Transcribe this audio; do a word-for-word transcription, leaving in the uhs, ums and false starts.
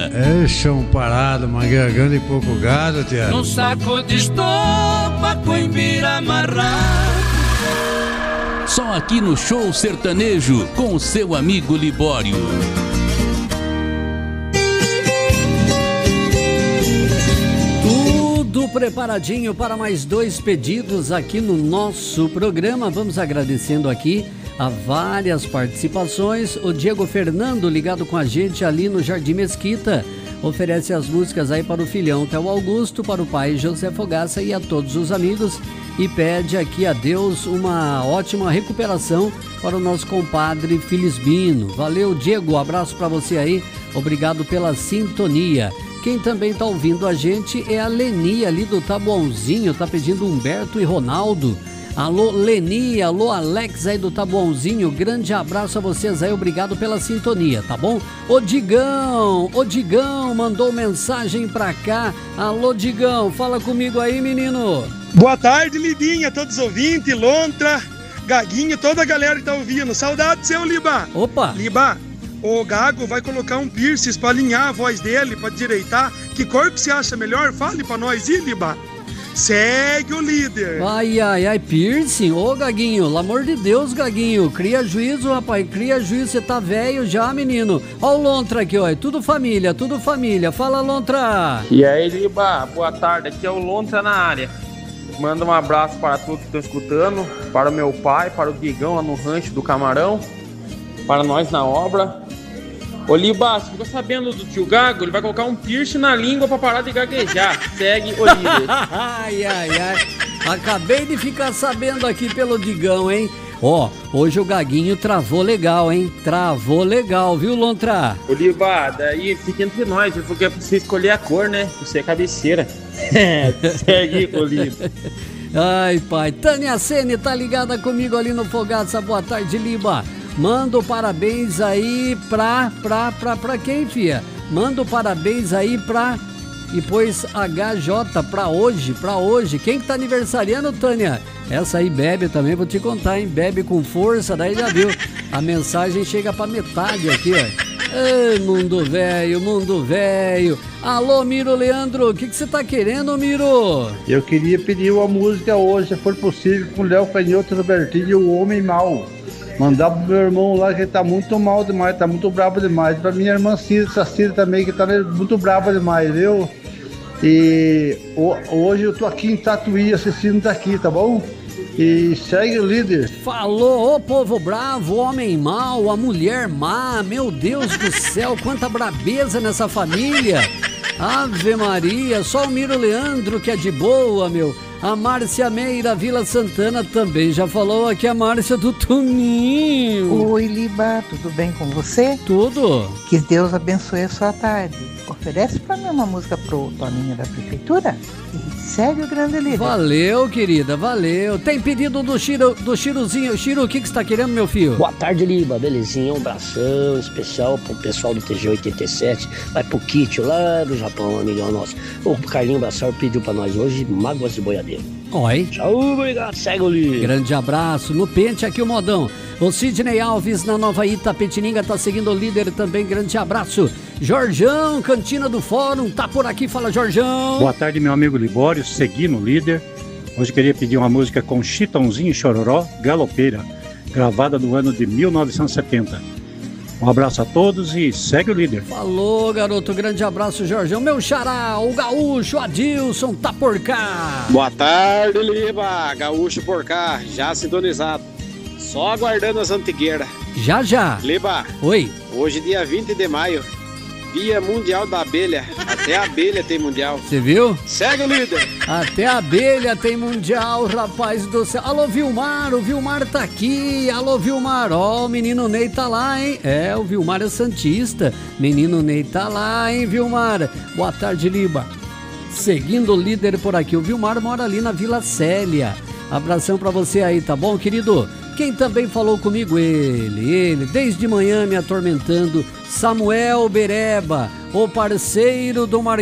É chão parado, mangueirando e pouco gado, tia. No saco de estopa, coimbira amarrado. Só aqui no Show Sertanejo, com o seu amigo Libório. Tudo preparadinho para mais dois pedidos aqui no nosso programa. Vamos agradecendo aqui a várias participações. O Diego Fernando ligado com a gente ali no Jardim Mesquita. Oferece as músicas aí para o filhão Theo Augusto, para o pai José Fogaça e a todos os amigos. E pede aqui a Deus uma ótima recuperação para o nosso compadre Filisbino. Valeu, Diego, um abraço para você aí. Obrigado pela sintonia. Quem também está ouvindo a gente é a Leni ali do Tabuãozinho. Tá pedindo Humberto e Ronaldo. Alô, Leni, alô, Alex aí do Tabuãozinho, grande abraço a vocês aí, obrigado pela sintonia, tá bom? O Digão, o Digão mandou mensagem pra cá. Alô, Digão, fala comigo aí, menino. Boa tarde, Libinha, todos os ouvintes, Lontra, Gaguinho, toda a galera que tá ouvindo. Saudade seu, Liba. Opa. Liba, o Gago vai colocar um piercing pra alinhar a voz dele, pra direitar. Que cor que você acha melhor? Fale pra nós, e Liba? Segue o líder. Ai, ai, ai, piercing? Ô, Gaguinho, pelo amor de Deus, Gaguinho, cria juízo, rapaz, cria juízo, você tá velho já, menino. Ó o Lontra aqui, ó, é tudo família, tudo família. Fala, Lontra. E aí, Liba, boa tarde, aqui é o Lontra na área. Manda um abraço para todos que estão escutando, para o meu pai, para o Guigão lá no rancho do Camarão, para nós na obra. Ô Liba, você ficou sabendo do tio Gago? Ele vai colocar um piercing na língua pra parar de gaguejar. Segue o líder. Ai, ai, ai. Acabei de ficar sabendo aqui pelo Digão, hein? Ó, hoje o Gaguinho travou legal, hein? Travou legal, viu, Lontra? Ô Liba, daí fica entre nós, porque é pra você escolher a cor, né? Você é cabeceira. Segue o líder. Ai, pai. Tânia Sene tá ligada comigo ali no Fogaça. Boa tarde, Liba. Manda parabéns aí pra, pra, pra, pra quem, fia? Manda parabéns aí pra, e pois H J, pra hoje, pra hoje. Quem que tá aniversariando, Tânia? Essa aí bebe também, vou te contar, hein? Bebe com força, daí já viu. A mensagem chega pra metade aqui, ó. Ei, mundo velho, mundo velho. Alô, Miro Leandro, o que que você tá querendo, Miro? Eu queria pedir uma música hoje, se for possível, com o Léo Canhoto Robertinho e o Homem Mal. Mandar pro meu irmão lá que tá muito mal demais, tá muito bravo demais. Pra minha irmã Cida, Cida também, que tá muito brava demais, viu? E hoje eu tô aqui em Tatuí assistindo daqui, tá bom? E segue o líder. Falou, ô povo bravo, homem mau, a mulher má. Meu Deus do céu, quanta brabeza nessa família. Ave Maria, só o Miro Leandro que é de boa, meu. A Márcia Meira, Vila Santana, também já falou aqui, a Márcia do Toninho. Oi, Liba, tudo bem com você? Tudo. Que Deus abençoe a sua tarde. Oferece pra mim uma música pro Toninho da Prefeitura e segue o grande líder. Valeu, querida, valeu. Tem pedido do Chiro, do Chiruzinho. Chiro, o que que você tá querendo, meu filho? Boa tarde, Liba, belezinha, um abração especial pro pessoal do T G oitenta e sete, vai pro Kitio lá do Japão, amigão nosso. O Carlinho Braçal pediu pra nós hoje Mágoas de Boiadeiro. Oi. Tchau, obrigado, segue o líder. Grande abraço. No pente aqui o modão. O Sidney Alves na Nova Itapetininga tá seguindo o líder também. Grande abraço. Jorjão, Cantina do Fórum, tá por aqui. Fala, Jorjão. Boa tarde, meu amigo Libório, seguindo o líder. Hoje queria pedir uma música com Chitãozinho e Chororó, Galopeira, gravada no ano de mil novecentos e setenta. Um abraço a todos e segue o líder. Falou, garoto. Grande abraço, Jorjão. Meu xará, o gaúcho, Adilson, tá por cá. Boa tarde, Liba. Gaúcho por cá, já sintonizado. Só aguardando as antigueiras. Já, já. Liba. Oi. Hoje, dia vinte de maio, Dia Mundial da Abelha. Até a abelha tem mundial. Você viu? Segue o líder. Até a abelha tem mundial, rapaz do céu. Alô, Vilmar, o Vilmar tá aqui. Alô, Vilmar. Ó, oh, o menino Ney tá lá, hein? É, o Vilmar é santista. Menino Ney tá lá, hein, Vilmar? Boa tarde, Liba. Seguindo o líder por aqui. O Vilmar mora ali na Vila Célia. Abração pra você aí, tá bom, querido? Quem também falou comigo? Ele, ele, desde manhã me atormentando, Samuel Bereba, o parceiro do Mar